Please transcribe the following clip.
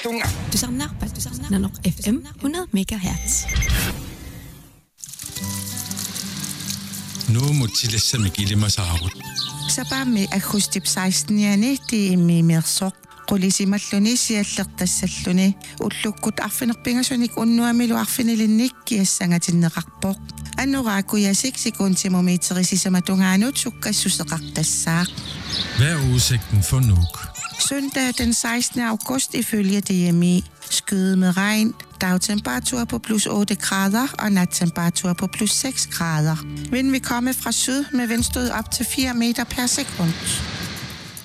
Du samlar Nanok FM 100 MHz. Nu mutilessa mikilimasaarut. Sapami agustip 16-jani tiimi mirsoq qulisimalluni siallertassalluni ullukkut arfinerpingasunik unnuamilu arfinilinnik kiassangatinneqarpoq annoraakuyasik sekuntimumiiterisisamatugaanut sukkassuseqartassaaq. Hvad er udsigten for Nuuk? Søndag den 16. august ifølge DMI. Skyde med regn, dagtemperatur på plus 8 grader og nattemperatur på plus 6 grader. Vind vil komme fra syd med vindstød op til 4 meter per sekund.